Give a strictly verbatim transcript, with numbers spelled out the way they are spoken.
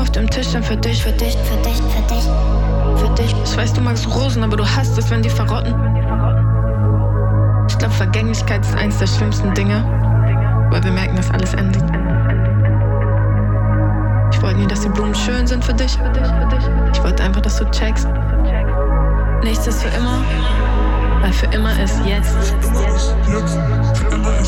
auf dem Tisch, dann für dich, für dich, für dich, für dich, für dich. Ich weiß, du magst Rosen, aber du hasst es, wenn die verrotten. Ich glaube, Vergänglichkeit ist eins der schlimmsten Dinge, weil wir merken, dass alles endet. Ich wollte nie, dass die Blumen schön sind für dich. Ich wollte einfach, dass du checkst. Nichts ist für immer, weil für immer ist jetzt. Für immer ist jetzt. Für immer ist